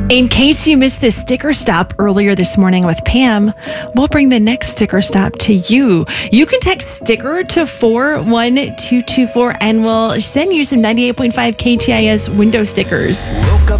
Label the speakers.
Speaker 1: In case you missed this sticker stop earlier this morning with Pam, we'll bring the next sticker stop to you. You can text sticker to 41224 and we'll send you some 98.5 KTIS window stickers.